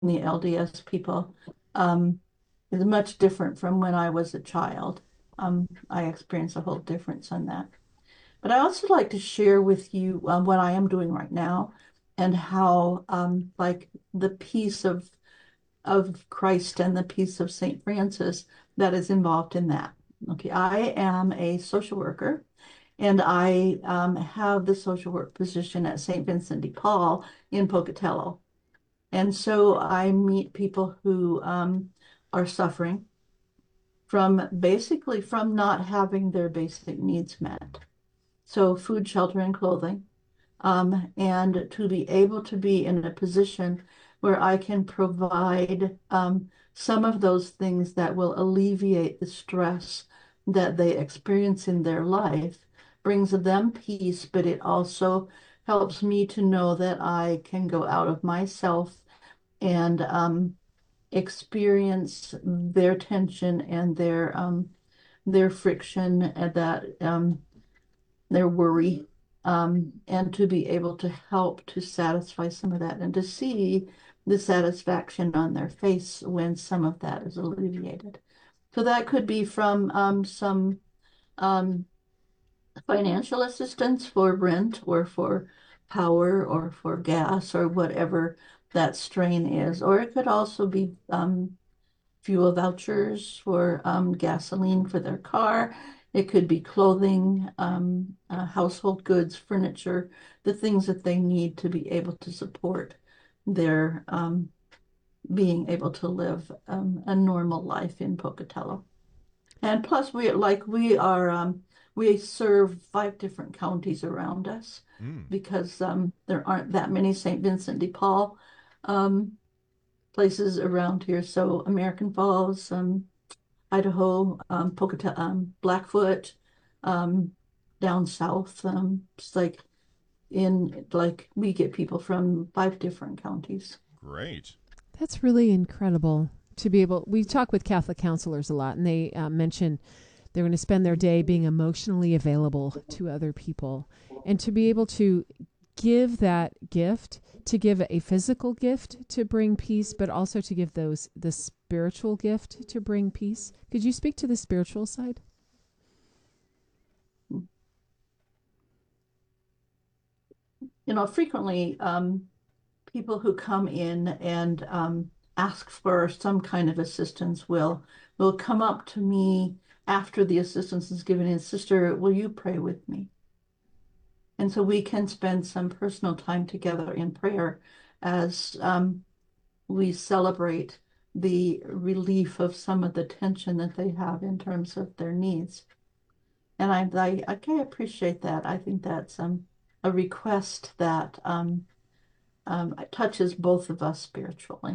the LDS people um, is much different from when I was a child. I experienced a whole difference on that. But I also like to share with you what I am doing right now and how like the peace of Christ and the peace of Saint Francis that is involved in that. Okay, I am a social worker and I have the social work position at St. Vincent de Paul in Pocatello. And so I meet people who are suffering from basically from not having their basic needs met. So food, shelter, and clothing. And to be able to be in a position where I can provide some of those things that will alleviate the stress that they experience in their life brings them peace, but it also helps me to know that I can go out of myself and experience their tension and their friction and that their worry, and to be able to help to satisfy some of that and to see the satisfaction on their face when some of that is alleviated. So that could be from some um, financial assistance for rent or for power or for gas or whatever that strain is. Or it could also be fuel vouchers for gasoline for their car. It could be clothing, household goods, furniture, the things that they need to be able to support their being able to live a normal life in Pocatello. And plus, we serve 5 different counties around us Mm. because there aren't that many St. Vincent de Paul um, places around here. So American Falls, Idaho, Pocatello, Blackfoot, um, down south. It's like we get people from 5 different counties. Great. That's really incredible to be able. We talk with Catholic counselors a lot, and they mention they're going to spend their day being emotionally available to other people, and to be able to give that gift, to give a physical gift to bring peace, but also to give those the spiritual gift to bring peace. Could you speak to the spiritual side? Frequently, people who come in and ask for some kind of assistance will come up to me after the assistance is given and, Sister, will you pray with me? And so we can spend some personal time together in prayer as we celebrate the relief of some of the tension that they have in terms of their needs. And I can appreciate that. I think that's a request that touches both of us spiritually.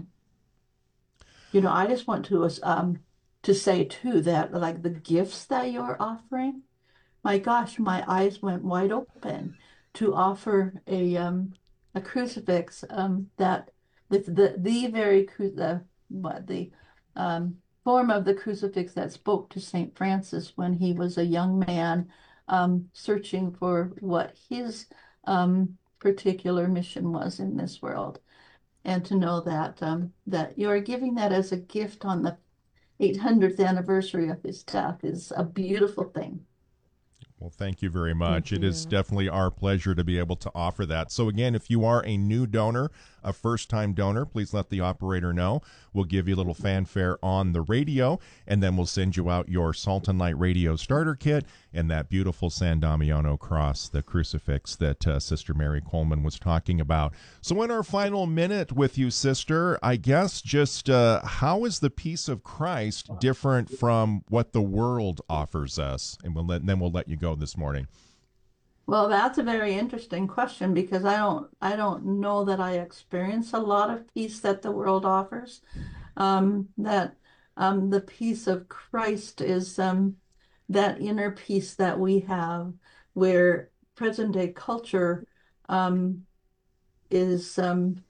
I just want to say too that like the gifts that you're offering, my gosh, my eyes went wide open to offer a crucifix that the very what the form of the crucifix that spoke to Saint Francis when he was a young man searching for what his particular mission was in this world, and to know that you are giving that as a gift on the 800th anniversary of his death is a beautiful thing. Well, thank you very much. Thank It is you. definitely our pleasure to be able to offer that. So, again, if you are a new donor, a first time donor, please let the operator know. We'll give you a little fanfare on the radio, and then we'll send you out your Salt and Light Radio starter kit and that beautiful San Damiano cross, the crucifix that Sister Mary Coleman was talking about. So, in our final minute with you, Sister, I guess just how is the peace of Christ different from what the world offers us? And then we'll let you go this morning. Well, that's a very interesting question because I don't know that I experience a lot of peace that the world offers. That the peace of Christ is that inner peace that we have, where present day culture um, is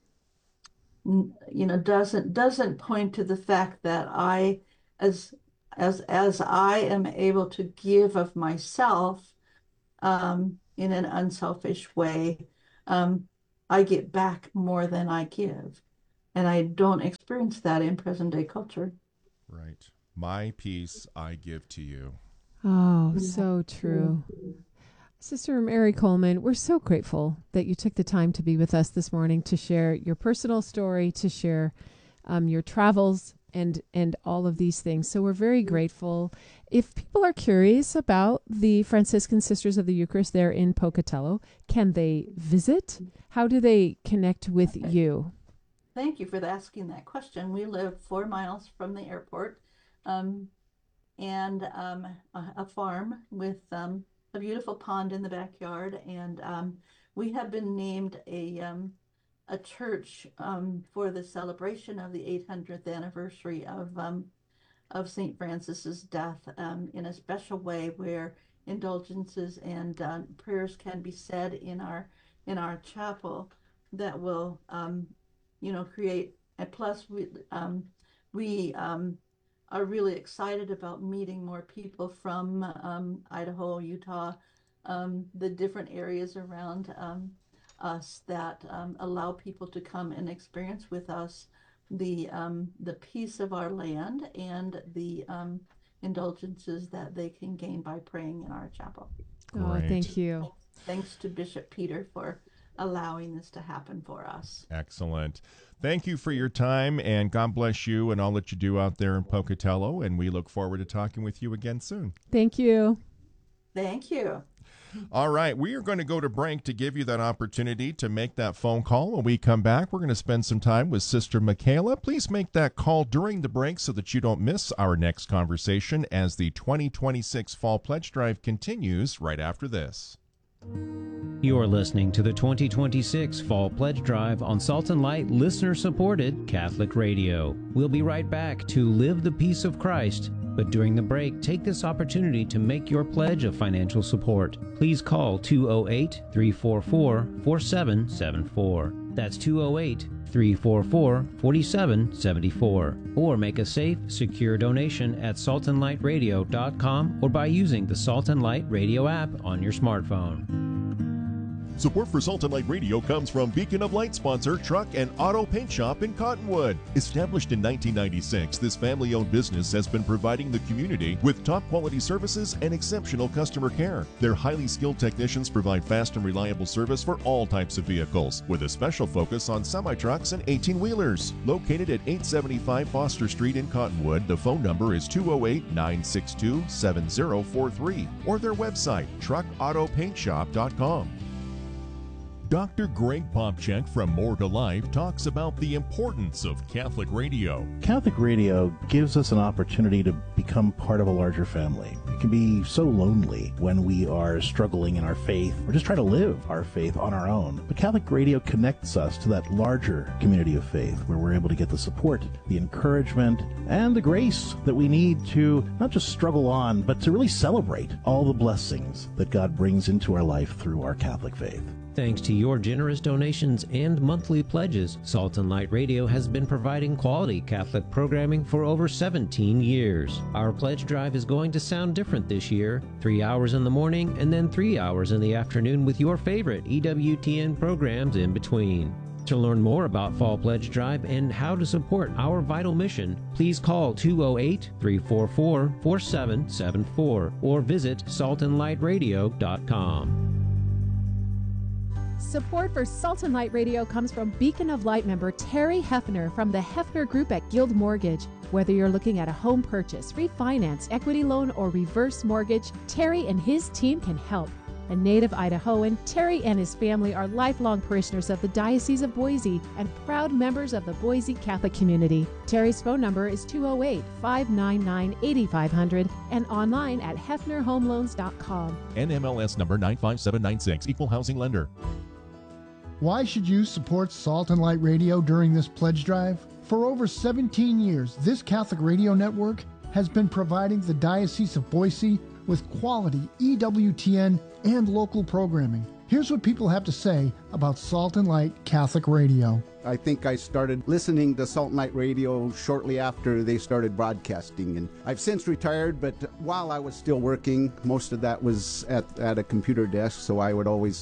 doesn't point to the fact that as as I am able to give of myself in an unselfish way, um, I get back more than I give. And I don't experience that in present day culture. Right. My peace I give to you. Oh, so true. Sister Mary Coleman, we're so grateful that you took the time to be with us this morning to share your personal story, to share your travels and all of these things. So we're very grateful. If people are curious about the Franciscan Sisters of the Eucharist there in Pocatello, can they visit? How do they connect with you? Thank you for asking that question. We live 4 miles from the airport, and a farm with a beautiful pond in the backyard. And we have been named a church for the celebration of the 800th anniversary of St. Francis's death in a special way where indulgences and prayers can be said in our chapel that will create. And plus we are really excited about meeting more people from Idaho, Utah, the different areas around us that allow people to come and experience with us the peace of our land and the indulgences that they can gain by praying in our chapel. Oh, Great. thank you. Thanks to Bishop Peter for allowing this to happen for us. Excellent. Thank you for your time, and God bless you and all that you do out there in Pocatello, and we look forward to talking with you again soon. Thank you. Thank you. All right, we are going to go to break to give you that opportunity to make that phone call. When we come back, we're going to spend some time with Sister Michaela. Please make that call during the break so that you don't miss our next conversation as the 2026 Fall Pledge Drive continues right after this. You're listening to the 2026 Fall Pledge Drive on Salt and Light listener-supported Catholic Radio. We'll be right back to Live the Peace of Christ. But during the break, take this opportunity to make your pledge of financial support. Please call 208-344-4774. That's 208-344-4774. Or make a safe, secure donation at saltandlightradio.com or by using the Salt and Light Radio app on your smartphone. Support for Salt and Light Radio comes from Beacon of Light sponsor Truck and Auto Paint Shop in Cottonwood. Established in 1996, this family-owned business has been providing the community with top-quality services and exceptional customer care. Their highly skilled technicians provide fast and reliable service for all types of vehicles, with a special focus on semi-trucks and 18-wheelers. Located at 875 Foster Street in Cottonwood, the phone number is 208-962-7043, or their website, truckautopaintshop.com. Dr. Greg Popchak from More to Life talks about the importance of Catholic radio. Catholic radio gives us an opportunity to become part of a larger family. It can be so lonely when we are struggling in our faith or just trying to live our faith on our own. But Catholic radio connects us to that larger community of faith where we're able to get the support, the encouragement, and the grace that we need to not just struggle on, but to really celebrate all the blessings that God brings into our life through our Catholic faith. Thanks to your generous donations and monthly pledges, Salt and Light Radio has been providing quality Catholic programming for over 17 years. Our pledge drive is going to sound different this year. 3 hours in the morning and then 3 hours in the afternoon with your favorite EWTN programs in between. To learn more about Fall Pledge Drive and how to support our vital mission, please call 208-344-4774 or visit saltandlightradio.com. Support for Salt and Light Radio comes from Beacon of Light member Terry Hefner from the Hefner Group at Guild Mortgage. Whether you're looking at a home purchase, refinance, equity loan, or reverse mortgage, Terry and his team can help. A native Idahoan, Terry and his family are lifelong parishioners of the Diocese of Boise and proud members of the Boise Catholic community. Terry's phone number is 208-599-8500 and online at hefnerhomeloans.com. NMLS number 95796, Equal Housing Lender. Why should you support Salt and Light Radio during this pledge drive? For over 17 years, this Catholic radio network has been providing the Diocese of Boise with quality EWTN and local programming. Here's what people have to say about Salt and Light Catholic Radio. I think I started listening to Salt and Light Radio shortly after they started broadcasting, and I've since retired, but while I was still working, most of that was at a computer desk, so I would always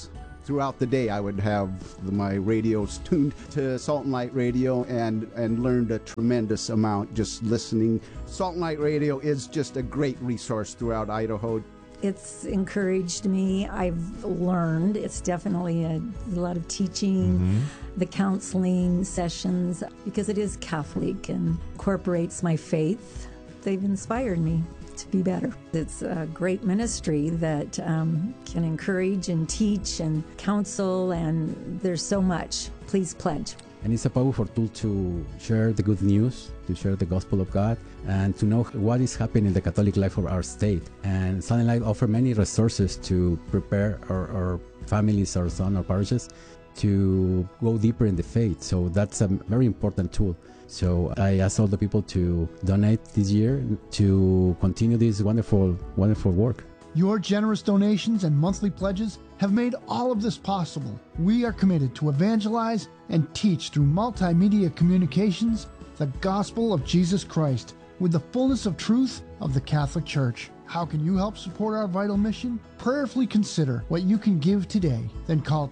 throughout the day, I would have my radios tuned to Salt and Light Radio and learned a tremendous amount just listening. Salt and Light Radio is just a great resource throughout Idaho. It's encouraged me. I've learned. It's definitely a lot of teaching, the counseling sessions, because it is Catholic and incorporates my faith. They've inspired me to be better. It's a great ministry that can encourage and teach and counsel, and there's so much. Please pledge. And it's a powerful tool to share the good news, to share the gospel of God, and to know what is happening in the Catholic life of our state. And Salt and Light offer many resources to prepare our families, our sons, our parishes to go deeper in the faith. So that's a very important tool. So I ask all the people to donate this year to continue this wonderful, wonderful work. Your generous donations and monthly pledges have made all of this possible. We are committed to evangelize and teach through multimedia communications the gospel of Jesus Christ with the fullness of truth of the Catholic Church. How can you help support our vital mission? Prayerfully consider what you can give today. Then call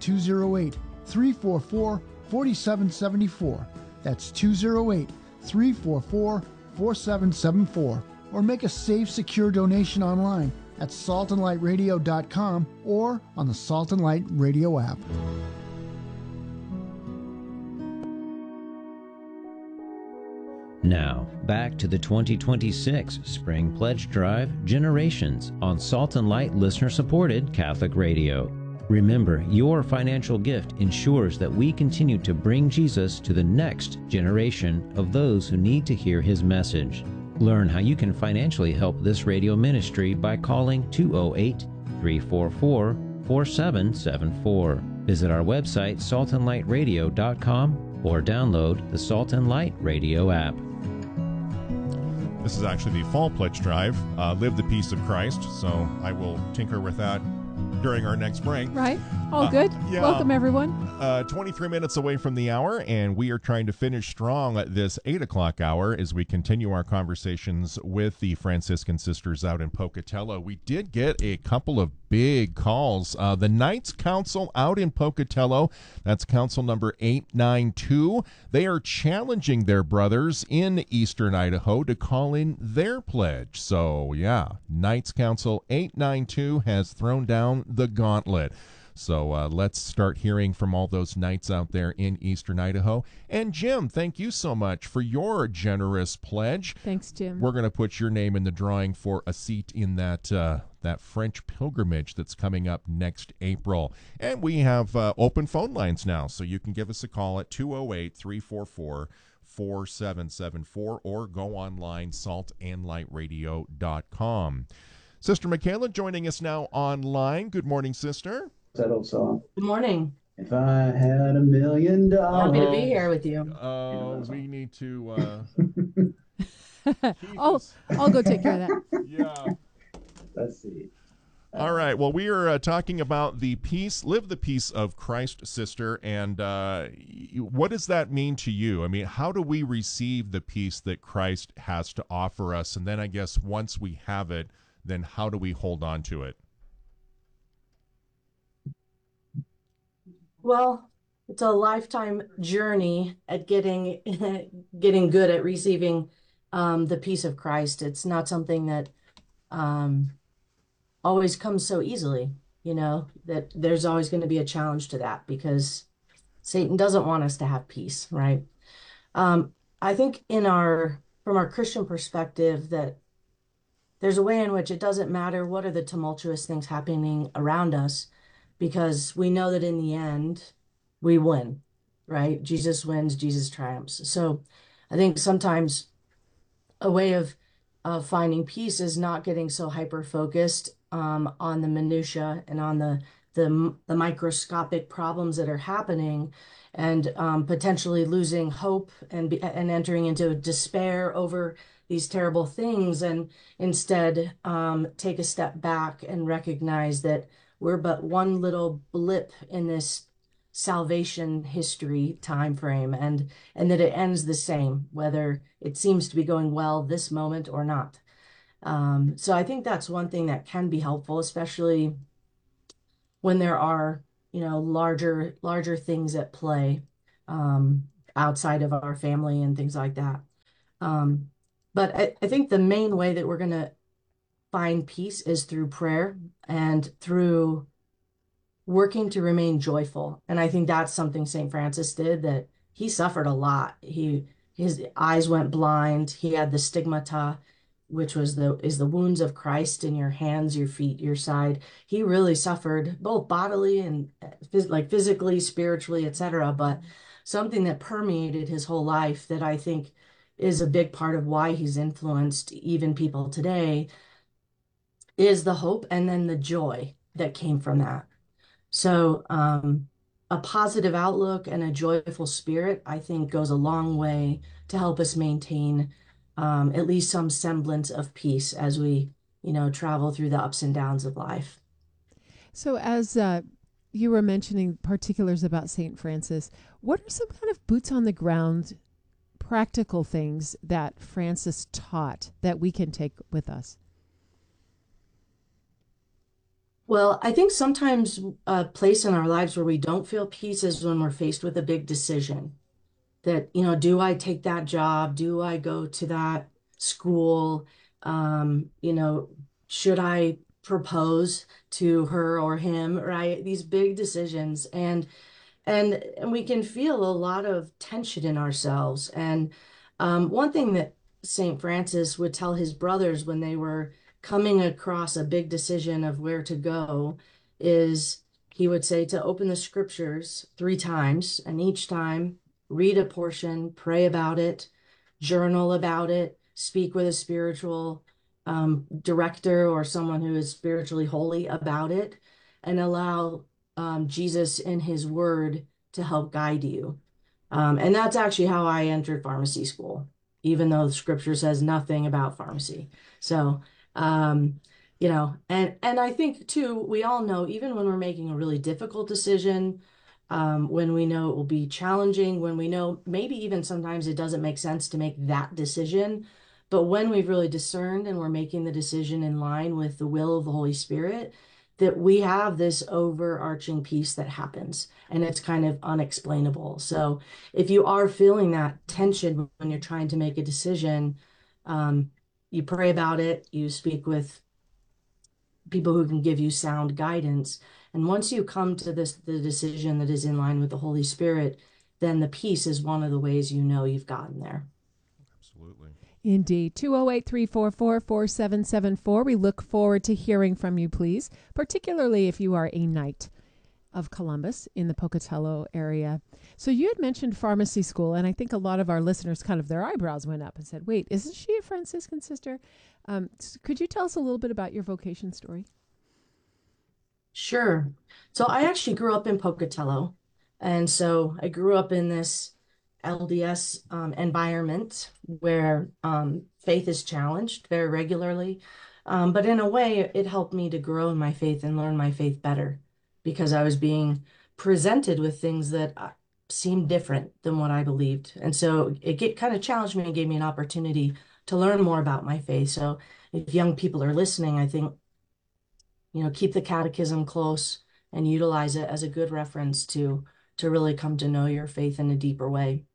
208-344-4774. That's 208-344-4774. Or make a safe, secure donation online at saltandlightradio.com or on the Salt and Light Radio app. Now, back to the 2026 Spring Pledge Drive Generations on Salt and Light listener-supported Catholic Radio. Remember, your financial gift ensures that we continue to bring Jesus to the next generation of those who need to hear his message. Learn how you can financially help this radio ministry by calling 208-344-4774. Visit our website, saltandlightradio.com, or download the Salt and Light Radio app. This is actually the Fall Pledge Drive, Live the Peace of Christ, so I will tinker with that during our next break. Right. All good. Yeah. Welcome, everyone. 23 minutes away from the hour, and we are trying to finish strong at this 8 o'clock hour as we continue our conversations with the Franciscan sisters out in Pocatello. We did get a couple of big calls. The Knights Council out in Pocatello, that's council number 892. They are challenging their brothers in eastern Idaho to call in their pledge. So, yeah, Knights Council 892 has thrown down the gauntlet. So let's start hearing from all those Knights out there in eastern Idaho. And Jim, thank you so much for your generous pledge. Thanks, Jim. We're going to put your name in the drawing for a seat in that French pilgrimage that's coming up next April. And we have open phone lines now, so you can give us a call at 208-344-4774 or go online, saltandlightradio.com. Sister Michaela joining us now online. Good morning, sister. That old song. Good morning. If I had $1 million. Happy to be here with you. Oh, we need to. I'll go take care of that. Yeah. Let's see. All right. Well, we are talking about the peace, live the peace of Christ, sister. And what does that mean to you? I mean, how do we receive the peace that Christ has to offer us? And then I guess once we have it, then how do we hold on to it? Well, it's a lifetime journey at getting good at receiving the peace of Christ. It's not something that always comes so easily, that there's always going to be a challenge to that because Satan doesn't want us to have peace, right? I think from our Christian perspective that there's a way in which it doesn't matter what are the tumultuous things happening around us, because we know that in the end, we win, right? Jesus wins, Jesus triumphs. So I think sometimes a way of finding peace is not getting so hyper-focused on the minutia and on the microscopic problems that are happening, and potentially losing hope and entering into despair over these terrible things, and instead take a step back and recognize that we're but one little blip in this salvation history time frame, and that it ends the same, whether it seems to be going well this moment or not. So I think that's one thing that can be helpful, especially when there are larger things at play, um, outside of our family and things like that. Um, but I think the main way that we're going to find peace is through prayer and through working to remain joyful. And I think that's something St. Francis did, that he suffered a lot. His eyes went blind. He had the stigmata, which is the wounds of Christ in your hands, your feet, your side. He really suffered both bodily and like physically, spiritually, etc. But something that permeated his whole life that I think is a big part of why he's influenced even people today is the hope and then the joy that came from that. So, a positive outlook and a joyful spirit, I think, goes a long way to help us maintain at least some semblance of peace as we, travel through the ups and downs of life. So, as you were mentioning particulars about St. Francis, what are some kind of boots on the ground practical things that Francis taught that we can take with us? Well, I think sometimes a place in our lives where we don't feel peace is when we're faced with a big decision. That, do I take that job? Do I go to that school? Should I propose to her or him, right? These big decisions. And we can feel a lot of tension in ourselves. And one thing that St. Francis would tell his brothers when they were coming across a big decision of where to go is he would say to open the scriptures 3 times, and each time read a portion, pray about it, journal about it, speak with a spiritual director or someone who is spiritually holy about it, and allow Jesus in his word to help guide you. And that's actually how I entered pharmacy school, even though the scripture says nothing about pharmacy. So, and I think too, we all know, even when we're making a really difficult decision, when we know it will be challenging, when we know maybe even sometimes it doesn't make sense to make that decision, but when we've really discerned and we're making the decision in line with the will of the Holy Spirit, that we have this overarching peace that happens and it's kind of unexplainable. So if you are feeling that tension when you're trying to make a decision, you pray about it, you speak with people who can give you sound guidance. And once you come to the decision that is in line with the Holy Spirit, then the peace is one of the ways you've gotten there. Absolutely. Indeed. 208-344-4774. We look forward to hearing from you, please, particularly if you are a Knight of Columbus in the Pocatello area. So you had mentioned pharmacy school, and I think a lot of our listeners kind of their eyebrows went up and said, wait, isn't she a Franciscan sister? Could you tell us a little bit about your vocation story? Sure. So I actually grew up in Pocatello. And so I grew up in this LDS environment where faith is challenged very regularly. But in a way, it helped me to grow in my faith and learn my faith better because I was being presented with things that seemed different than what I believed. And so it kind of challenged me and gave me an opportunity to learn more about my faith. So if young people are listening, I think, keep the catechism close and utilize it as a good reference to really come to know your faith in a deeper way.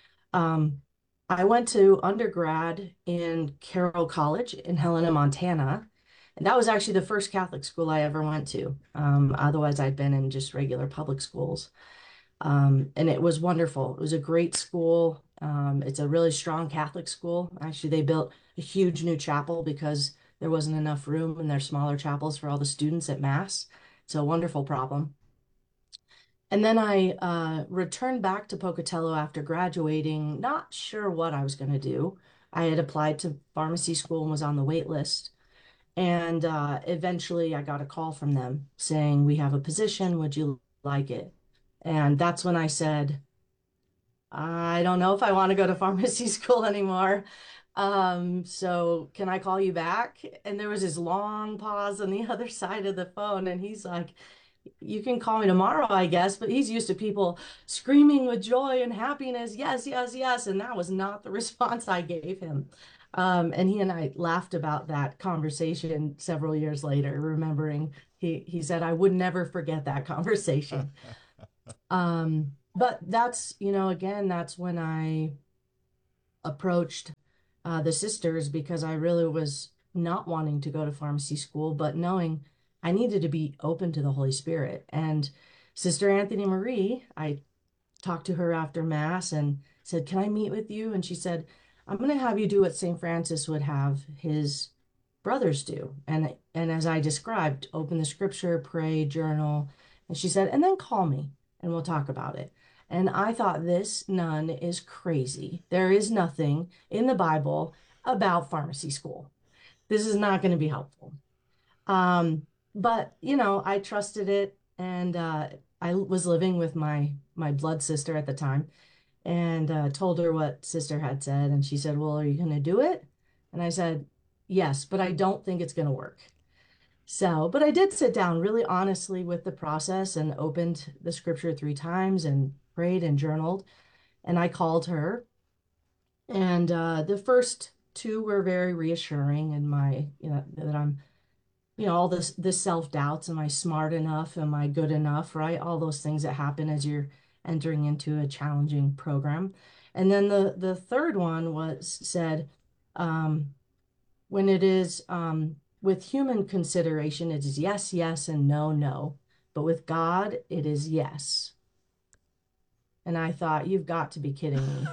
I went to undergrad in Carroll College in Helena, Montana, and that was actually the first Catholic school I ever went to. Otherwise, I'd been in just regular public schools. And it was wonderful. It was a great school. It's a really strong Catholic school. Actually, they built a huge new chapel because there wasn't enough room in their smaller chapels for all the students at Mass. It's a wonderful problem. And then I returned back to Pocatello after graduating, not sure what I was going to do. I had applied to pharmacy school and was on the wait list. And eventually I got a call from them saying, we have a position, would you like it? And that's when I said, I don't know if I want to go to pharmacy school anymore. So can I call you back? And there was this long pause on the other side of the phone. And he's like, you can call me tomorrow, I guess, but he's used to people screaming with joy and happiness, yes, yes, yes. And that was not the response I gave him. And he and I laughed about that conversation several years later, remembering he said, I would never forget that conversation. But that's, again, that's when I approached the sisters because I really was not wanting to go to pharmacy school, but knowing I needed to be open to the Holy Spirit. And Sister Anthony Marie, I talked to her after Mass and said, can I meet with you? And she said, I'm going to have you do what St. Francis would have his brothers do. And as I described, open the scripture, pray, journal. And she said, and then call me and we'll talk about it. And I thought, this nun is crazy. There is nothing in the Bible about pharmacy school. This is not going to be helpful. But, I trusted it. And I was living with my blood sister at the time and told her what sister had said. And she said, well, are you going to do it? And I said, yes, but I don't think it's going to work. So, but I did sit down really honestly with the process and opened the scripture 3 times and prayed and journaled. And I called her. And the first 2 were very reassuring in my, that I'm, all this self-doubts. Am I smart enough? Am I good enough? Right? All those things that happen as you're entering into a challenging program. And then the third one said, when it is with human consideration, it is yes, yes, and no, no. But with God, it is yes. And I thought, you've got to be kidding me.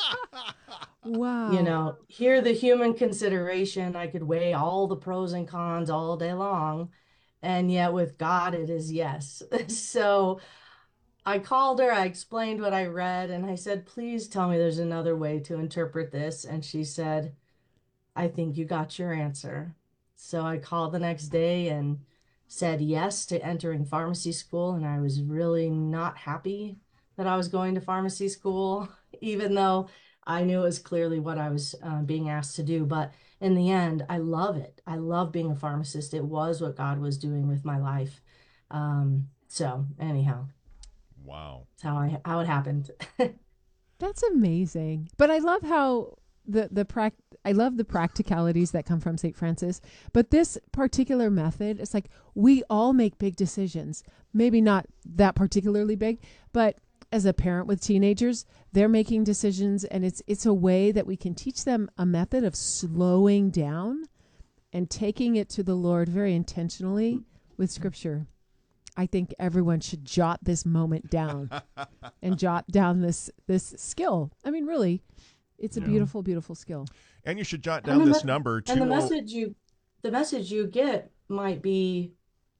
Wow. Here the human consideration, I could weigh all the pros and cons all day long. And yet with God, it is yes. So I called her, I explained what I read, and I said, please tell me there's another way to interpret this. And she said, I think you got your answer. So I called the next day and said yes to entering pharmacy school. And I was really not happy that I was going to pharmacy school, even though I knew it was clearly what I was being asked to do. But in the end, I love it. I love being a pharmacist. It was what God was doing with my life. So anyhow. Wow. That's how it happened. That's amazing. But I love how I love the practicalities that come from St. Francis, but this particular method, it's like we all make big decisions. Maybe not that particularly big, but as a parent with teenagers, they're making decisions, and it's a way that we can teach them a method of slowing down and taking it to the Lord very intentionally with scripture. I think everyone should jot this moment down and jot down this skill. I mean, really, it's a beautiful, beautiful skill. And you should jot down this number too. And the message you get might be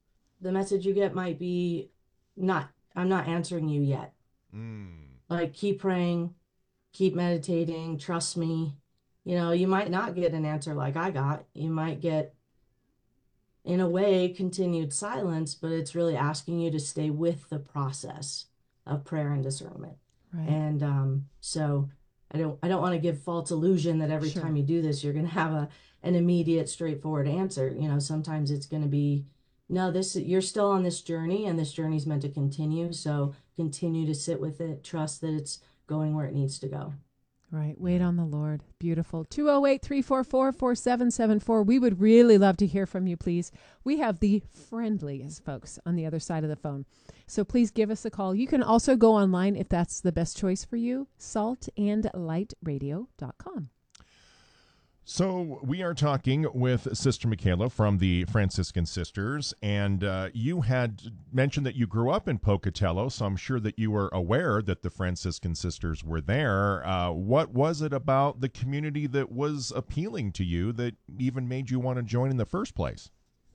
not, I'm not answering you yet. Like, keep praying, keep meditating, trust me. You might not get an answer like I got. You might get, in a way, continued silence, but it's really asking you to stay with the process of prayer and discernment. Right. And so I don't want to give false illusion that every time you do this, you're going to have an immediate, straightforward answer. Sometimes it's going to be, no, you're still on this journey, and this journey is meant to continue. So continue to sit with it, trust that it's going where it needs to go. Right. Wait on the Lord. Beautiful. 208-344-4774. We would really love to hear from you, please. We have the friendliest folks on the other side of the phone. So please give us a call. You can also go online if that's the best choice for you, saltandlightradio.com. So we are talking with Sister Michaela from the Franciscan Sisters, and you had mentioned that you grew up in Pocatello, so I'm sure that you were aware that the Franciscan Sisters were there. What was it about the community that was appealing to you that even made you want to join in the first place?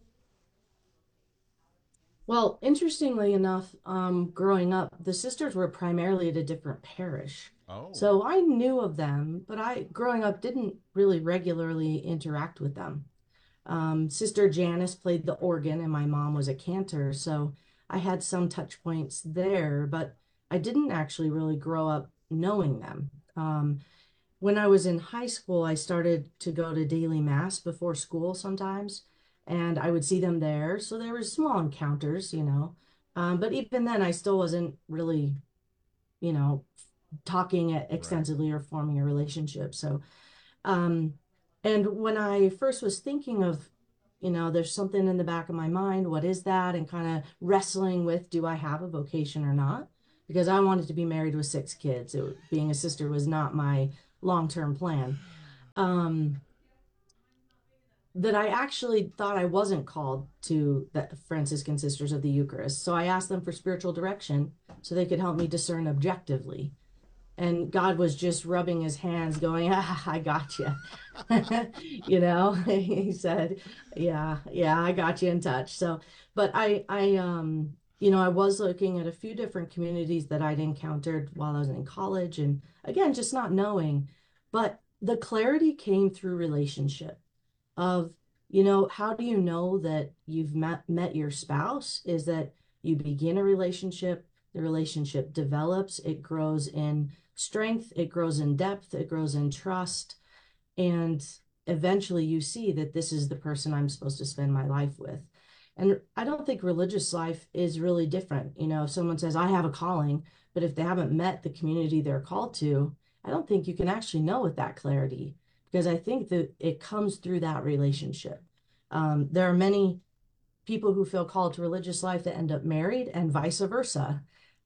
Well, interestingly enough, growing up, the sisters were primarily at a different parish. Oh. So I knew of them, but growing up, didn't really regularly interact with them. Sister Janice played the organ, and my mom was a cantor, so I had some touch points there, but I didn't actually really grow up knowing them. When I was in high school, I started to go to daily mass before school sometimes, and I would see them there. So there were small encounters, But even then, I still wasn't really, you know, talking extensively or forming a relationship. So, um, and when I first was thinking of, there's something in the back of my mind, what is that? And kind of wrestling with, do I have a vocation or not? Because I wanted to be married with 6 kids. Being a sister was not my long-term plan. Um, that I actually thought I wasn't called to the Franciscan Sisters of the Eucharist. So I asked them for spiritual direction so they could help me discern objectively. And God was just rubbing his hands, going, ah, I got you. He said, yeah, I got you in touch. So, but I was looking at a few different communities that I'd encountered while I was in college. And again, just not knowing, but the clarity came through relationship of, how do you know that you've met your spouse is that you begin a relationship, the relationship develops, it grows in strength, it grows in depth, it grows in trust, and eventually you see that this is the person I'm supposed to spend my life with. And I don't think religious life is really different. If someone says, I have a calling, but if they haven't met the community they're called to, I don't think you can actually know with that clarity, because I think that it comes through that relationship. There are many people who feel called to religious life that end up married and vice versa.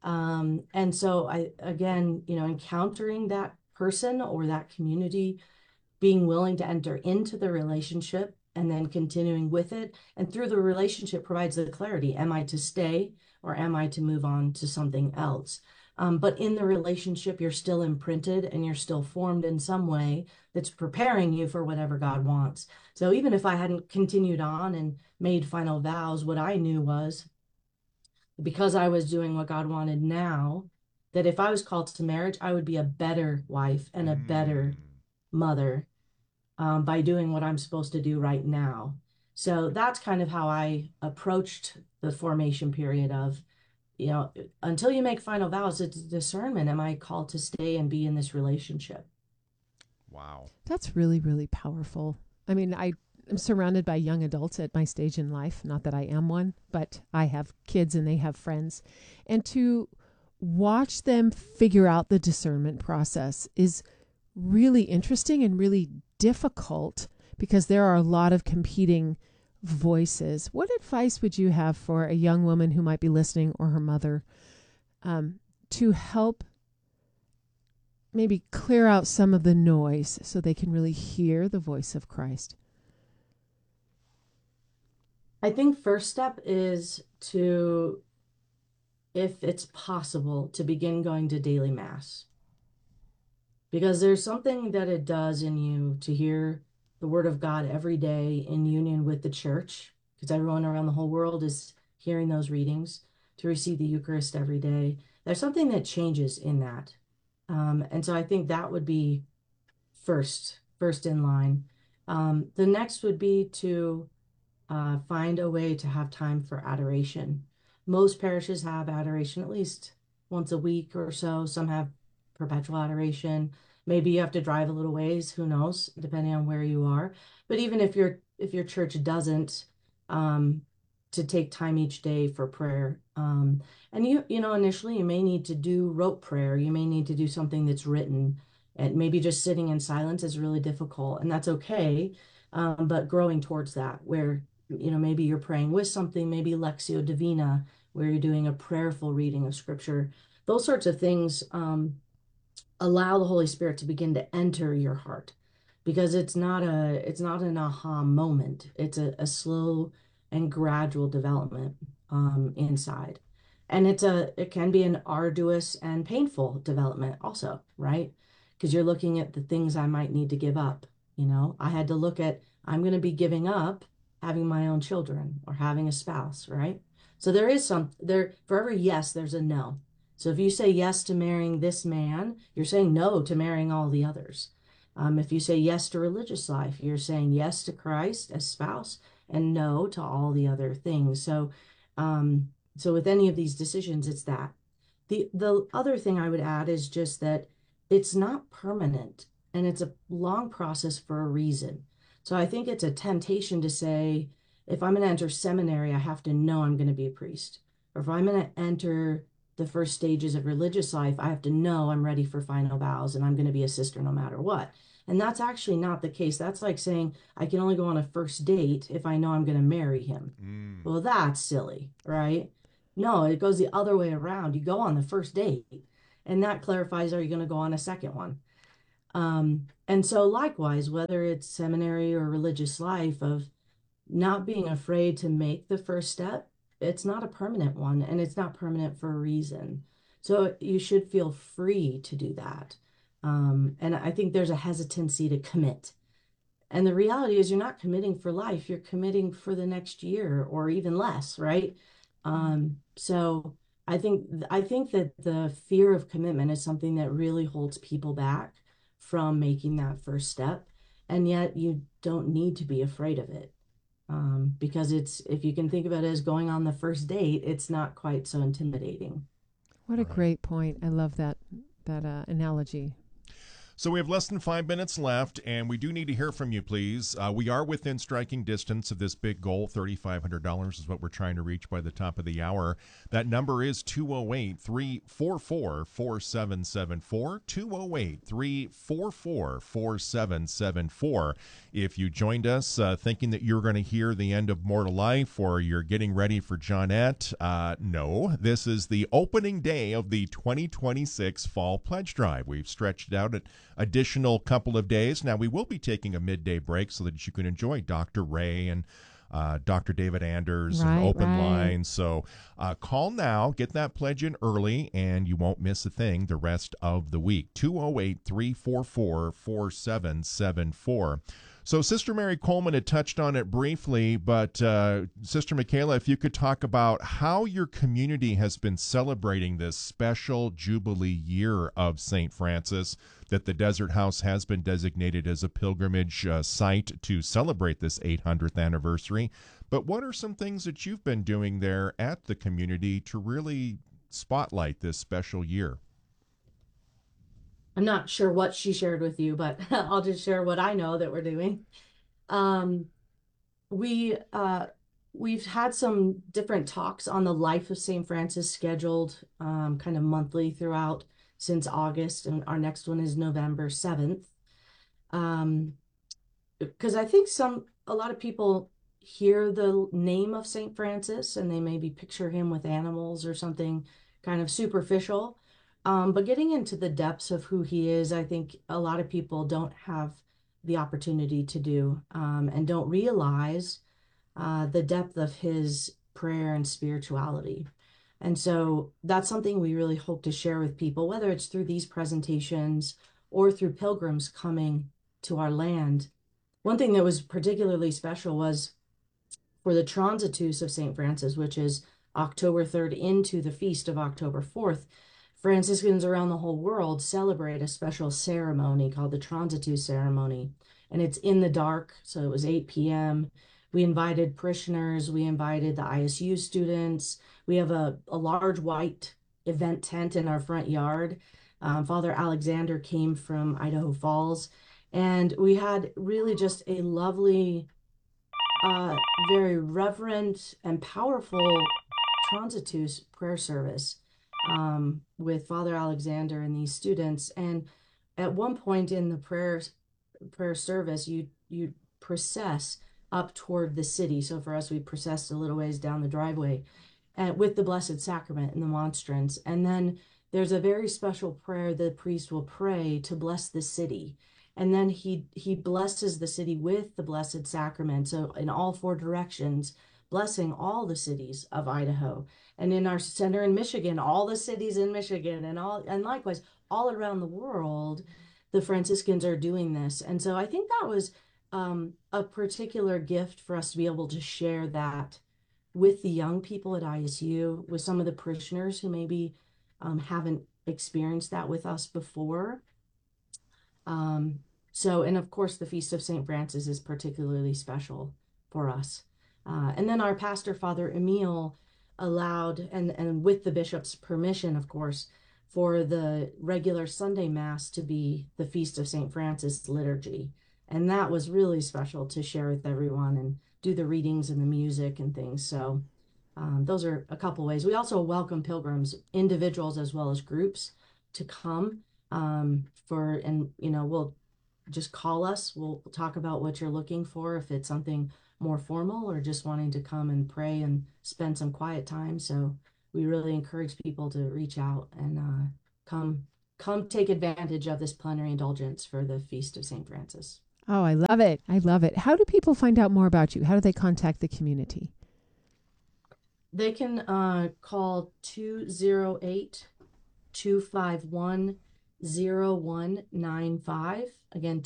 And so again, encountering that person or that community, being willing to enter into the relationship and then continuing with it. And through the relationship provides the clarity. Am I to stay or am I to move on to something else? But in the relationship, you're still imprinted and you're still formed in some way that's preparing you for whatever God wants. So even if I hadn't continued on and made final vows, what I knew was, because I was doing what God wanted now, that if I was called to marriage, I would be a better wife and a better mother by doing what I'm supposed to do right now. So that's kind of how I approached the formation period of, until you make final vows, it's discernment. Am I called to stay and be in this relationship? Wow. That's really, really powerful. I mean, I'm surrounded by young adults at my stage in life. Not that I am one, but I have kids and they have friends. And to watch them figure out the discernment process is really interesting and really difficult because there are a lot of competing voices. What advice would you have for a young woman who might be listening, or her mother, to help maybe clear out some of the noise so they can really hear the voice of Christ? I think first step is to, if it's possible, to begin going to daily mass. Because there's something that it does in you to hear the word of God every day in union with the church, because everyone around the whole world is hearing those readings, to receive the Eucharist every day. There's something that changes in that. And so I think that would be first in line. The next would be to find a way to have time for adoration. Most parishes have adoration at least once a week or so. Some have perpetual adoration. Maybe you have to drive a little ways, who knows, depending on where you are. But even if your church doesn't, to take time each day for prayer. And initially you may need to do rote prayer. You may need to do something that's written, and maybe just sitting in silence is really difficult, and that's okay. But growing towards that, where, maybe you're praying with something, maybe Lectio Divina, where you're doing a prayerful reading of scripture. Those sorts of things allow the Holy Spirit to begin to enter your heart, because it's not an aha moment. It's a slow and gradual development inside. And it can be an arduous and painful development also, right? Because you're looking at the things I might need to give up. I had to look at, I'm going to be giving up having my own children or having a spouse, right? So there is for every yes, there's a no. So if you say yes to marrying this man, you're saying no to marrying all the others. If you say yes to religious life, you're saying yes to Christ as spouse and no to all the other things. So with any of these decisions, it's that. The other thing I would add is just that it's not permanent, and it's a long process for a reason. So I think it's a temptation to say, if I'm going to enter seminary, I have to know I'm going to be a priest, or if I'm going to enter the first stages of religious life, I have to know I'm ready for final vows and I'm going to be a sister no matter what. And that's actually not the case. That's like saying I can only go on a first date if I know I'm going to marry him. Well, that's silly, right? No, it goes the other way around. You go on the first date, and that clarifies, are you going to go on a second one? And so likewise, whether it's seminary or religious life, of not being afraid to make the first step, it's not a permanent one, and it's not permanent for a reason. So you should feel free to do that. And I think there's a hesitancy to commit. And the reality is you're not committing for life, you're committing for the next year or even less, right? So I think that the fear of commitment is something that really holds people back from making that first step. And yet you don't need to be afraid of it. Because it's, if you can think of it as going on the first date, it's not quite so intimidating. What a great point. I love that analogy. So we have less than 5 minutes left, and we do need to hear from you, please. We are within striking distance of this big goal. $3,500 is what we're trying to reach by the top of the hour. That number is 208-344-4774, 208-344-4774. If you joined us thinking that you're going to hear the end of More to Life, or you're getting ready for Johnette, no. This is the opening day of the 2026 Fall Pledge Drive. We've stretched it out at additional couple of days. Now, we will be taking a midday break so that you can enjoy Dr. Ray and Dr. David Anders and open lines. So call now, get that pledge in early, and you won't miss a thing the rest of the week. 208-344-4774. So Sister Mary Coleman had touched on it briefly, but Sister Michaela, if you could talk about how your community has been celebrating this special Jubilee year of St. Francis, that the Desert House has been designated as a pilgrimage site to celebrate this 800th anniversary. But what are some things that you've been doing there at the community to really spotlight this special year? I'm not sure what she shared with you, but I'll just share what I know that we're doing. We've had some different talks on the life of St. Francis scheduled kind of monthly throughout since August, and our next one is November 7th. Because I think a lot of people hear the name of St. Francis and they maybe picture him with animals or something kind of superficial. But getting into the depths of who he is, I think a lot of people don't have the opportunity to do, and don't realize the depth of his prayer and spirituality. And so that's something we really hope to share with people, whether it's through these presentations or through pilgrims coming to our land. One thing that was particularly special was for the Transitus of St. Francis, which is October 3rd into the feast of October 4th. Franciscans around the whole world celebrate a special ceremony called the Transitus ceremony, and it's in the dark, so it was 8 p.m. We invited parishioners, we invited the ISU students. We have a large white event tent in our front yard. Father Alexander came from Idaho Falls, and we had really just a lovely, very reverent and powerful Transitus prayer service with Father Alexander and these students. And at one point in the prayer service, you process up toward the city. So for us, we processed a little ways down the driveway with the Blessed Sacrament and the monstrance. And then there's a very special prayer the priest will pray to bless the city. And then he blesses the city with the Blessed Sacrament. So in all four directions, blessing all the cities of Idaho. And in our center in Michigan, all the cities in Michigan, and likewise all around the world, the Franciscans are doing this. And so I think that was a particular gift for us to be able to share that with the young people at ISU, with some of the parishioners who maybe haven't experienced that with us before. And of course, the Feast of St. Francis is particularly special for us. And then our pastor, Father Emil, allowed, and with the bishop's permission, of course, for the regular Sunday Mass to be the Feast of St. Francis liturgy. And that was really special to share with everyone and do the readings and the music and things. So Those are a couple ways. We also welcome pilgrims, individuals as well as groups, to come we'll just call us. We'll talk about what you're looking for, if it's something more formal or just wanting to come and pray and spend some quiet time. So we really encourage people to reach out and come take advantage of this plenary indulgence for the Feast of St. Francis. Oh, I love it. I love it. How do people find out more about you? How do they contact the community? They can call 208-251-0195. Again,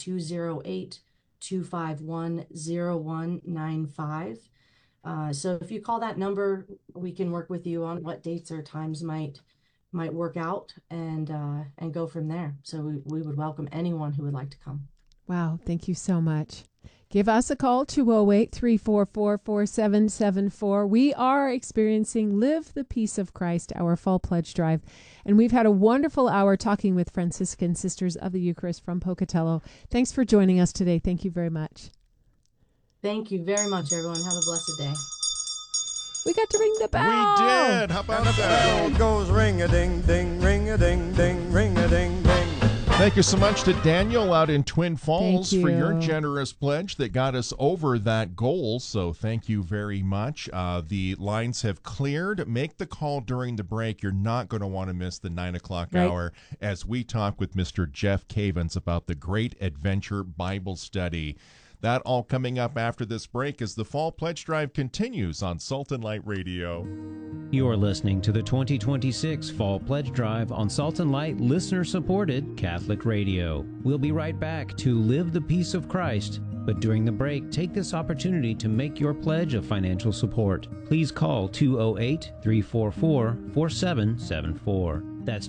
208-251-0195. So if you call that number, we can work with you on what dates or times might work out and go from there. So we would welcome anyone who would like to come. Wow, thank you so much. Give us a call, 208-344-4774. We are experiencing Live the Peace of Christ, our fall pledge drive. And we've had a wonderful hour talking with Franciscan Sisters of the Eucharist from Pocatello. Thanks for joining us today. Thank you very much. Thank you very much, everyone. Have a blessed day. We got to ring the bell. We did. How about that? Bell goes ring-a-ding-ding, ring-a-ding-ding, ring-a-ding-ding. Thank you so much to Daniel out in Twin Falls Thank for your you. generous pledge that got us over that goal. So thank you very much. The lines have cleared. Make the call during the break. You're not going to want to miss the 9 o'clock hour as we talk with Mr. Jeff Cavins about the Great Adventure Bible Study. That all coming up after this break as the Fall Pledge Drive continues on Salt and Light Radio. You're listening to the 2026 Fall Pledge Drive on Salt and Light listener-supported Catholic Radio. We'll be right back to Live the Peace of Christ, but during the break, take this opportunity to make your pledge of financial support. Please call 208-344-4774. That's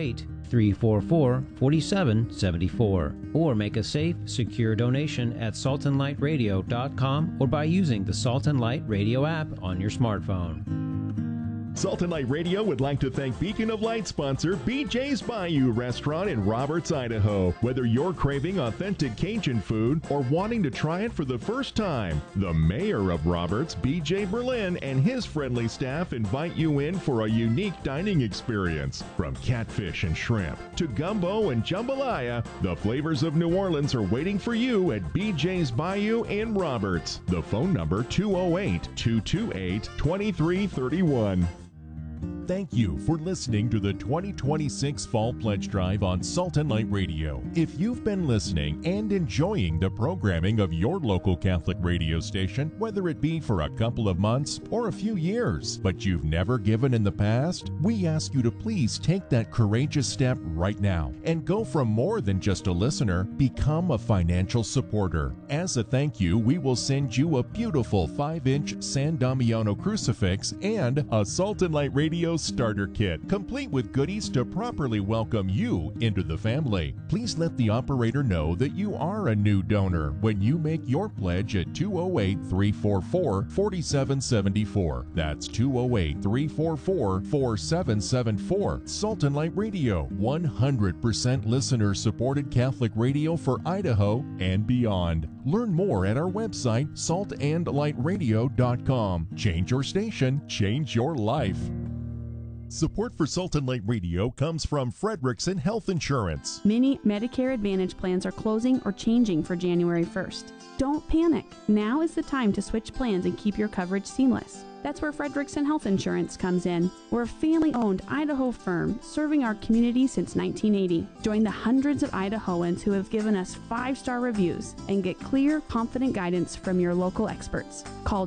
208-344-4774. Or make a safe, secure donation at saltandlightradio.com or by using the Salt and Light Radio app on your smartphone. Salt and Light Radio would like to thank Beacon of Light sponsor BJ's Bayou Restaurant in Roberts, Idaho. Whether you're craving authentic Cajun food or wanting to try it for the first time, the mayor of Roberts, BJ Berlin, and his friendly staff invite you in for a unique dining experience. From catfish and shrimp to gumbo and jambalaya, the flavors of New Orleans are waiting for you at BJ's Bayou in Roberts. The phone number 208-228-2331. Thank you for listening to the 2026 Fall Pledge Drive on Salt and Light Radio. If you've been listening and enjoying the programming of your local Catholic radio station, whether it be for a couple of months or a few years, but you've never given in the past, we ask you to please take that courageous step right now and go from more than just a listener, become a financial supporter. As a thank you, we will send you a beautiful 5-inch San Damiano crucifix and a Salt and Light Radio starter kit, complete with goodies to properly welcome you into the family. Please let the operator know that you are a new donor when you make your pledge at 208-344-4774. That's 208-344-4774. Salt and Light Radio, 100% listener-supported Catholic radio for Idaho and beyond. Learn more at our website, saltandlightradio.com. Change your station, change your life. Support for Salt and Light Radio comes from Frederickson Health Insurance. Many Medicare Advantage plans are closing or changing for January 1st. Don't panic. Now is the time to switch plans and keep your coverage seamless. That's where Frederickson Health Insurance comes in. We're a family-owned Idaho firm serving our community since 1980. Join the hundreds of Idahoans who have given us 5-star reviews and get clear, confident guidance from your local experts. Call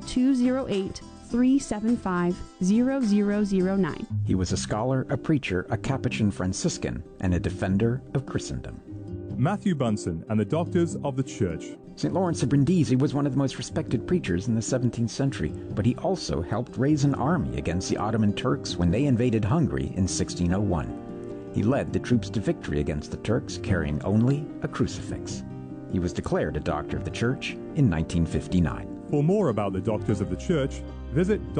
208-375-0009. He was a scholar, a preacher, a Capuchin Franciscan, and a defender of Christendom. Matthew Bunsen and the Doctors of the Church. St. Lawrence of Brindisi was one of the most respected preachers in the 17th century, but he also helped raise an army against the Ottoman Turks when they invaded Hungary in 1601. He led the troops to victory against the Turks, carrying only a crucifix. He was declared a Doctor of the Church in 1959. For more about the Doctors of the Church, visit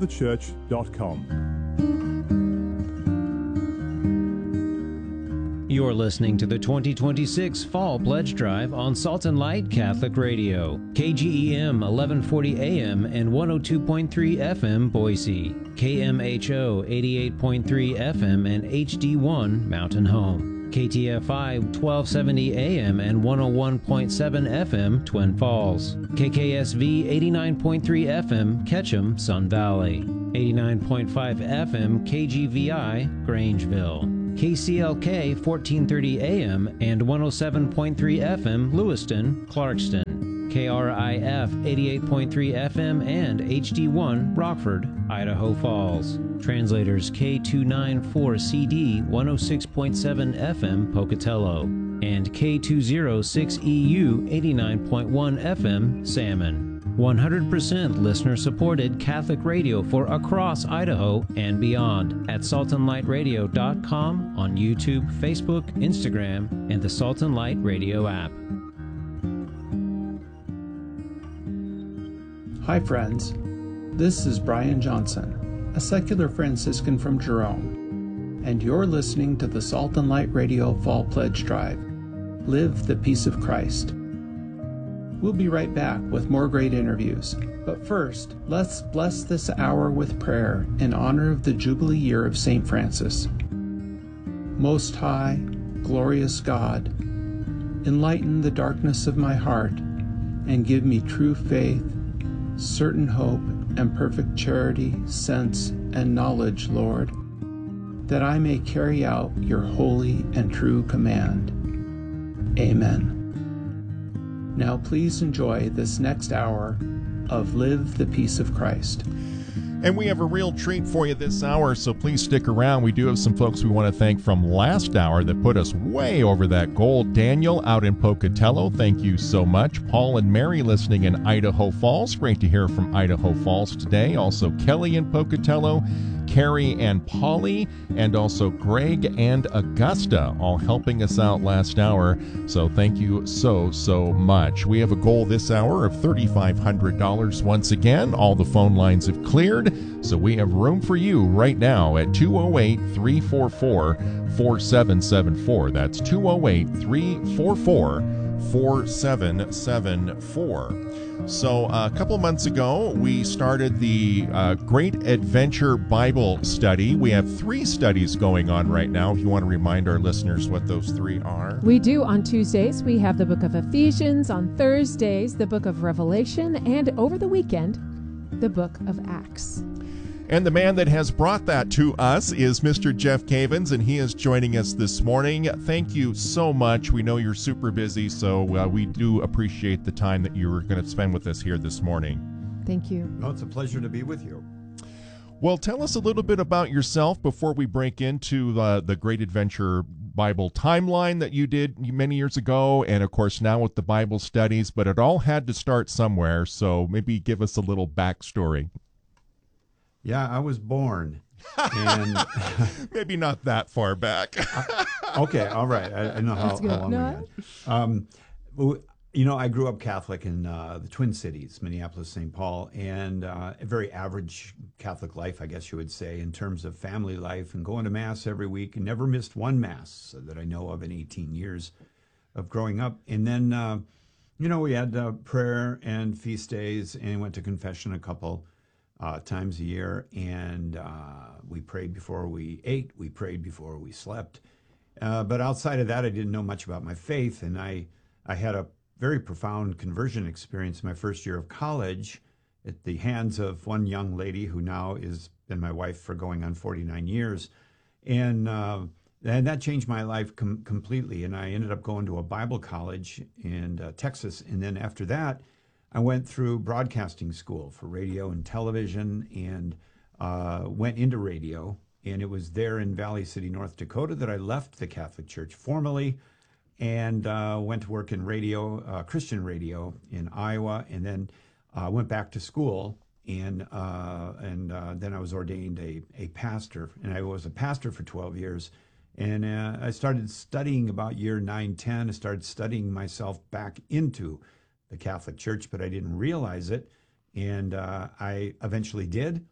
doctorsofthechurch.com. You're listening to the 2026 Fall Pledge Drive on Salt and Light Catholic Radio, KGEM 1140 AM and 102.3 FM Boise, KMHO 88.3 FM and HD1 Mountain Home, KTFI 1270 AM and 101.7 FM Twin Falls, KKSV 89.3 FM Ketchum Sun Valley, 89.5 FM KGVI Grangeville, KCLK 1430 AM and 107.3 FM Lewiston, Clarkston, KRIF 88.3 FM and HD1 Rockford, Idaho Falls. Translators K294CD 106.7 FM Pocatello and K206EU 89.1 FM Salmon. 100% listener-supported Catholic radio for across Idaho and beyond at saltandlightradio.com on YouTube, Facebook, Instagram, and the Salt and Light Radio app. Hi friends, this is Brian Johnson, a secular Franciscan from Jerome, and you're listening to the Salt and Light Radio Fall Pledge Drive, Live the Peace of Christ. We'll be right back with more great interviews. But first, let's bless this hour with prayer in honor of the Jubilee year of St. Francis. Most High, glorious God, enlighten the darkness of my heart and give me true faith, certain hope, and perfect charity, sense, and knowledge, Lord, that I may carry out your holy and true command. Amen. Now please enjoy this next hour of Live the Peace of Christ. And we have a real treat for you this hour, so please stick around. We do have some folks we want to thank from last hour that put us way over that goal. Daniel out in Pocatello, thank you so much. Paul and Mary listening in Idaho Falls. Great to hear from Idaho Falls today. Also Kelly in Pocatello, Carrie and Polly, and also Greg and Augusta, all helping us out last hour. So thank you so much. We have a goal this hour of $3,500 once again. All the phone lines have cleared, so we have room for you right now at 208-344-4774. That's 208-344-4774. So a couple months ago, we started the Great Adventure Bible Study. We have 3 studies going on right now. If you want to remind our listeners what those 3 are. We do. On Tuesdays, we have the book of Ephesians. On Thursdays, the book of Revelation. And over the weekend, the book of Acts. And the man that has brought that to us is Mr. Jeff Cavins, and he is joining us this morning. Thank you so much. We know you're super busy, so we do appreciate the time that you're going to spend with us here this morning. Thank you. Well, it's a pleasure to be with you. Well, tell us a little bit about yourself before we break into the Great Adventure Bible timeline that you did many years ago, and of course now with the Bible studies, but it all had to start somewhere, so maybe give us a little backstory. Yeah, I was born, and maybe not that far back. Okay, all right. I know how long we had. You know, I grew up Catholic in the Twin Cities, Minneapolis, St. Paul, and a very average Catholic life, I guess you would say, in terms of family life and going to Mass every week, and never missed one Mass that I know of in 18 years of growing up. And then, you know, we had prayer and feast days, and went to confession a couple times a year, and we prayed before we ate, we prayed before we slept. But outside of that, I didn't know much about my faith, and I had a very profound conversion experience my first year of college at the hands of one young lady who now has been my wife for going on 49 years. And that changed my life completely. And I ended up going to a Bible college in Texas. And then after that, I went through broadcasting school for radio and television, and went into radio. And it was there in Valley City, North Dakota, that I left the Catholic Church formally, and went to work in radio, Christian radio in Iowa, and then went back to school, and then I was ordained a pastor, and I was a pastor for 12 years. And I started studying about year 9, 10. I started studying myself back into the Catholic Church, but I didn't realize it, and I eventually did.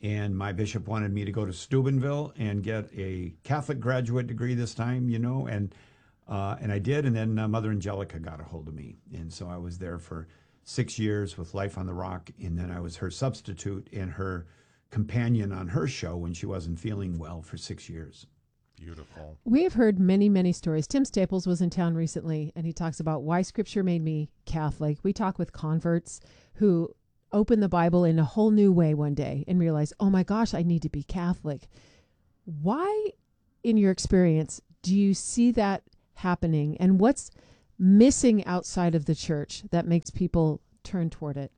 And my bishop wanted me to go to Steubenville and get a Catholic graduate degree this time, and I did. And then Mother Angelica got a hold of me. And so I was there for 6 years with Life on the Rock. And then I was her substitute and her companion on her show when she wasn't feeling well for 6 years. Beautiful. We have heard many, many stories. Tim Staples was in town recently, and he talks about why Scripture made me Catholic. We talk with converts who open the Bible in a whole new way one day and realize, oh my gosh, I need to be Catholic. Why, in your experience, do you see that happening? And what's missing outside of the church that makes people turn toward it?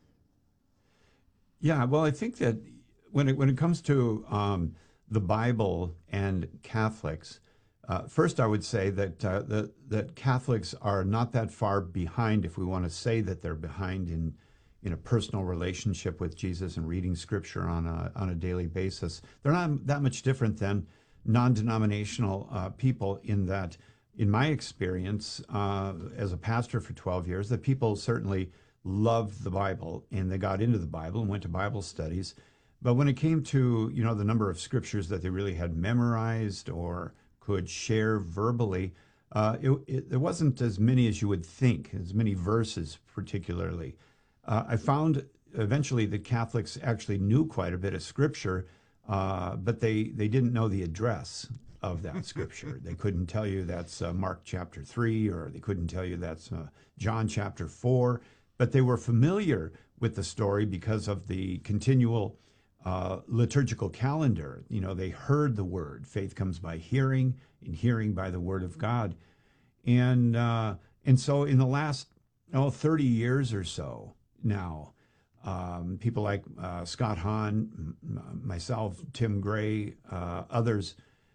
Yeah, well, I think that when it comes to the Bible and Catholics, first I would say that that Catholics are not that far behind, if we want to say that they're behind in a personal relationship with Jesus and reading Scripture on a daily basis. They're not that much different than non-denominational people, in that, in my experience as a pastor for 12 years, that people certainly loved the Bible and they got into the Bible and went to Bible studies. But when it came to, the number of scriptures that they really had memorized or could share verbally, there wasn't as many as you would think, as many verses particularly. I found eventually that Catholics actually knew quite a bit of Scripture, but they didn't know the address of that Scripture. They couldn't tell you that's Mark chapter 3, or they couldn't tell you that's John chapter 4, but they were familiar with the story because of the continual liturgical calendar. They heard the word. Faith comes by hearing, and hearing by the word of God. And so in the last 30 years or so now, people like Scott Hahn, myself, Tim Gray, others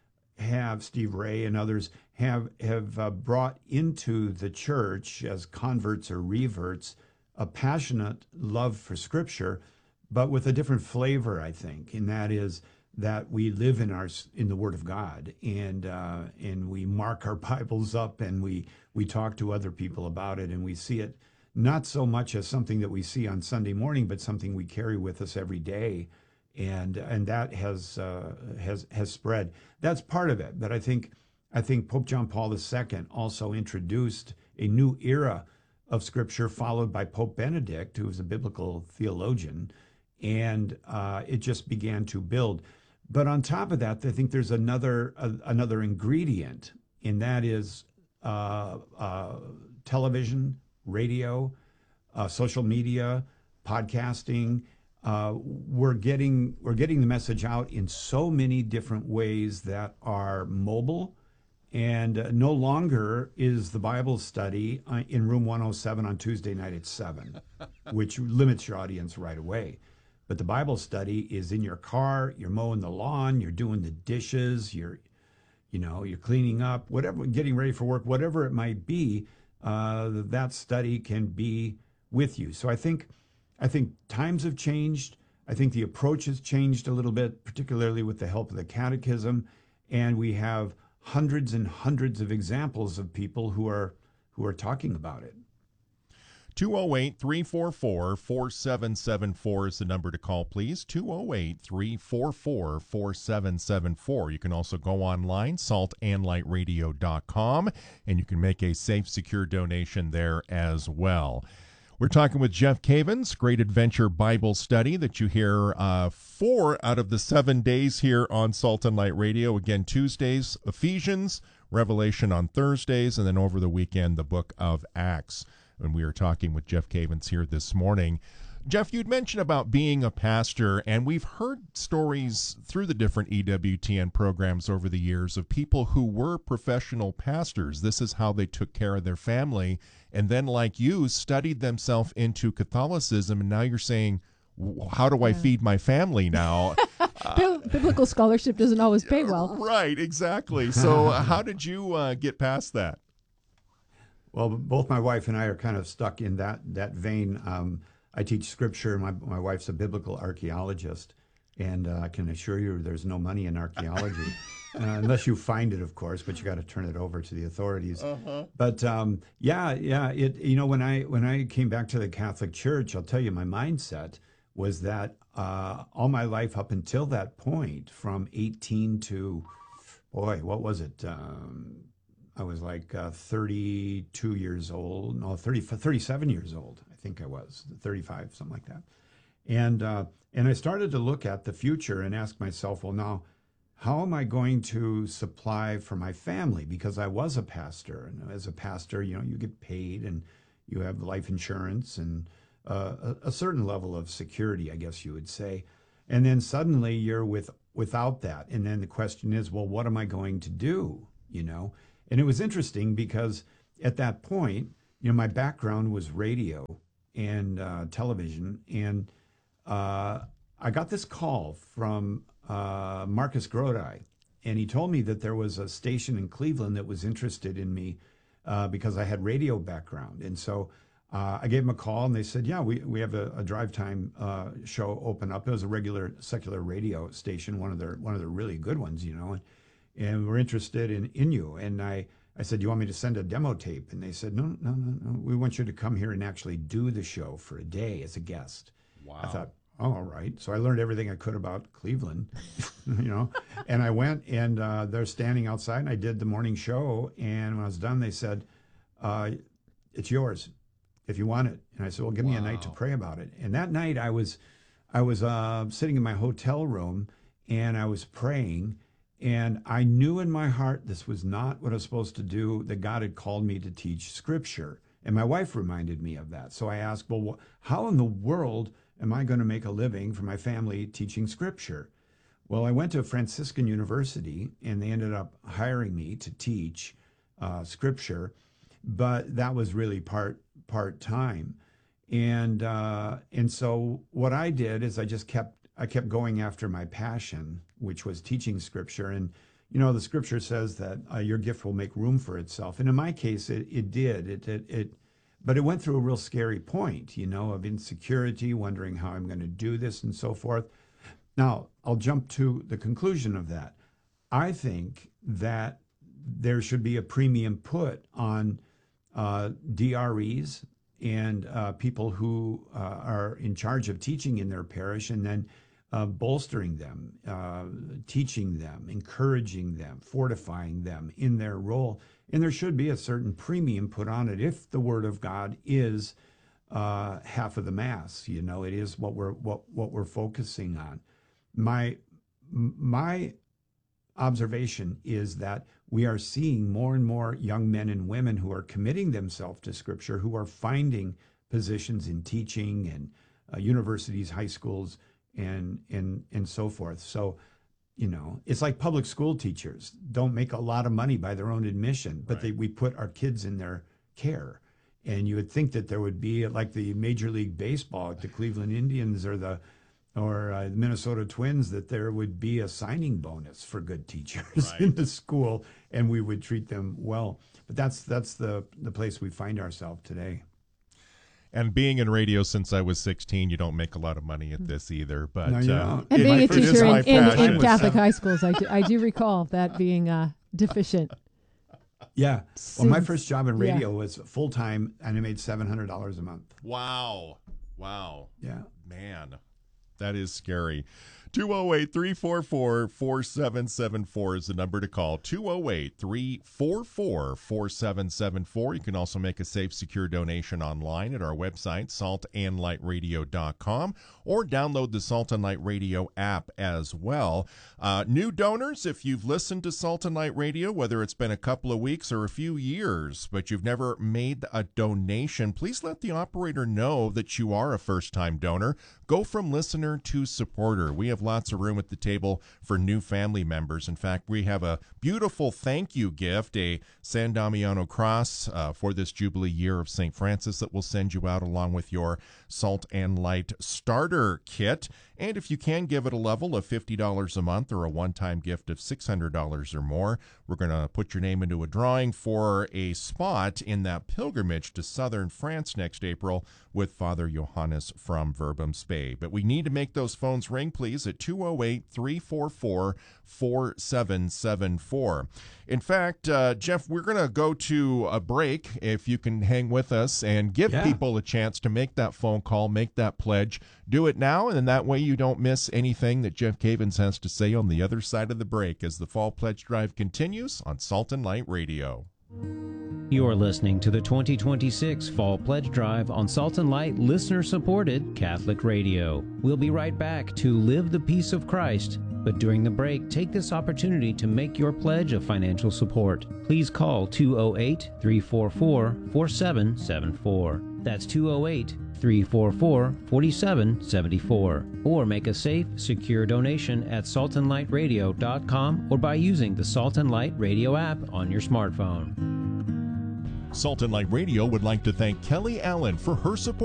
Steve Ray and others have brought into the church as converts or reverts a passionate love for Scripture, but with a different flavor, I think, and that is that we live in the Word of God, and we mark our Bibles up, and we talk to other people about it, and we see it not so much as something that we see on Sunday morning, but something we carry with us every day, and that has spread. That's part of it, but I think Pope John Paul II also introduced a new era of Scripture, followed by Pope Benedict, who was a biblical theologian, and it just began to build. But on top of that, I think there's another ingredient, and that is television, radio, social media, podcasting. We're getting the message out in so many different ways that are mobile. And no longer is the Bible study in room 107 on Tuesday night at 7, which limits your audience right away. But the Bible study is in your car, you're mowing the lawn, you're doing the dishes, you're cleaning up, whatever, getting ready for work, whatever it might be, that study can be with you. So I think times have changed. I think the approach has changed a little bit, particularly with the help of the Catechism, and we have hundreds and hundreds of examples of people who are talking about it. 208-344-4774 is the number to call, please. 208-344-4774. You can also go online, saltandlightradio.com, and you can make a safe, secure donation there as well. We're talking with Jeff Cavins, Great Adventure Bible Study that you hear 4 out of the 7 days here on Salt and Light Radio. Again, Tuesdays, Ephesians, Revelation on Thursdays, and then over the weekend, the book of Acts. And we are talking with Jeff Cavins here this morning. Jeff, you'd mentioned about being a pastor, and we've heard stories through the different EWTN programs over the years of people who were professional pastors. This is how they took care of their family, and then, like you, studied themselves into Catholicism, and now you're saying, how do I feed my family now? Biblical scholarship doesn't always pay well. Right, exactly. So how did you get past that? Well, both my wife and I are kind of stuck in that vein. I teach Scripture. My wife's a biblical archaeologist, and I can assure you there's no money in archaeology, unless you find it, of course, but you got to turn it over to the authorities. But when I came back to the Catholic Church, I'll tell you, my mindset was that all my life up until that point, from 18 to, boy, what was it? I was like 32 years old, no, 37 years old, I think I was, 35, something like that. And I started to look at the future and ask myself, well, now, how am I going to supply for my family? Because I was a pastor, and as a pastor, you get paid and you have life insurance and a certain level of security, I guess you would say. And then suddenly you're without that. And then the question is, well, what am I going to do? And it was interesting because at that point, my background was radio and television. And I got this call from Marcus Grodi, and he told me that there was a station in Cleveland that was interested in me because I had radio background. And so I gave him a call, and they said, yeah, we have a drive time show open up. It was a regular secular radio station, one of their really good ones, and we're interested in you. And I said, you want me to send a demo tape? And they said, no. We want you to come here and actually do the show for a day as a guest. Wow. I thought, oh, all right. So I learned everything I could about Cleveland, and I went, and they're standing outside, and I did the morning show. And when I was done, they said, it's yours if you want it. And I said, well, give me a night to pray about it. And that night I was sitting in my hotel room, and I was praying, and I knew in my heart this was not what I was supposed to do, that God had called me to teach Scripture. And my wife reminded me of that. So I asked, well, how in the world am I going to make a living for my family teaching Scripture? Well, I went to Franciscan University, and they ended up hiring me to teach Scripture, but that was really part-time. And so what I did is I kept going after my passion, which was teaching Scripture. And, the Scripture says that your gift will make room for itself. And in my case, it did. But it went through a real scary point, of insecurity, wondering how I'm going to do this and so forth. Now, I'll jump to the conclusion of that. I think that there should be a premium put on DREs and people who are in charge of teaching in their parish, and then bolstering them, teaching them, encouraging them, fortifying them in their role. And there should be a certain premium put on it if the Word of God is half of the Mass. It is what we're focusing on. My observation is that we are seeing more and more young men and women who are committing themselves to Scripture, who are finding positions in teaching and universities, high schools, and so forth. So, it's like public school teachers don't make a lot of money by their own admission, but we put our kids in their care. And you would think that there would be, like the Major League Baseball, the Cleveland Indians or the Minnesota Twins, that there would be a signing bonus for good teachers in the school, and we would treat them well. But that's the place we find ourselves today. And being in radio since I was 16, you don't make a lot of money at this either. But no, you don't. And being a teacher in Catholic high schools, I do recall that being deficient. Yeah. Well, my first job in radio was full-time, and I made $700 a month. Wow. Yeah. Man, that is scary. 208-344-4774 is the number to call. 208-344-4774. You can also make a safe, secure donation online at our website, saltandlightradio.com, or download the Salt and Light Radio app as well. New donors, if you've listened to Salt and Light Radio, whether it's been a couple of weeks or a few years, but you've never made a donation, please let the operator know that you are a first-time donor. Go from listener to supporter. We have lots of room at the table for new family members. In fact, we have a beautiful thank you gift, a San Damiano cross for this Jubilee year of St. Francis that we'll send you out along with your Salt and Light starter kit. And if you can give it a level of $50 a month or a one-time gift of $600 or more, we're going to put your name into a drawing for a spot in that pilgrimage to southern France next April with Father Johannes from Verbum Spey. But we need to make those phones ring, please, at 208-344-4774. In fact, Jeff, we're going to go to a break. If you can hang with us and give people a chance to make that phone call, make that pledge, do it now, and that way you don't miss anything that Jeff Cavins has to say on the other side of the break as the Fall Pledge Drive continues on Salt and Light Radio. You're listening to the 2026 Fall Pledge Drive on Salt and Light listener-supported Catholic Radio. We'll be right back to Live the Peace of Christ, but during the break, take this opportunity to make your pledge of financial support. Please call 208-344-4774. That's 208-344-4774. Or make a safe, secure donation at saltandlightradio.com or by using the Salt and Light Radio app on your smartphone. Salt and Light Radio would like to thank Kelly Allen for her support